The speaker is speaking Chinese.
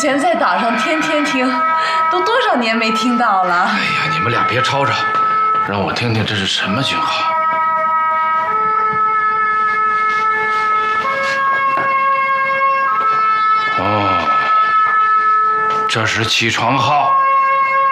前在岛上天天听，都多少年没听到了。 哎呀，你们俩别吵吵，让我听听这是什么讯号。哦，这是起床号。